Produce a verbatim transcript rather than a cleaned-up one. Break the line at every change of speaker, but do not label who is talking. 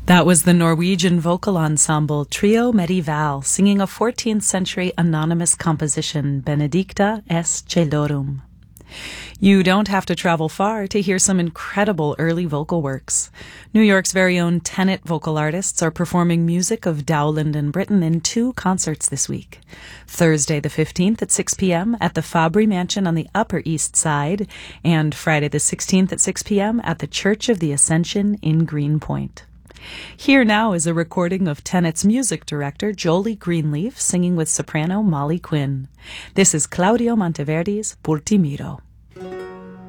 That was the Norwegian vocal ensemble Trio Medieval singing a fourteenth century anonymous composition, Benedicta est Celorum. You don't have to travel far to hear some incredible early vocal works. New York's very own Tenet vocal artists are performing music of Dowland and Britten in two concerts this week. Thursday the fifteenth at six p.m. at the Fabry Mansion on the Upper East Side, and Friday the sixteenth at six p.m. at the Church of the Ascension in Greenpoint. Here now is a recording of Tenet's music director Jolie Greenleaf singing with soprano Molly Quinn. This is Claudio Monteverdi's Pur Ti Miro.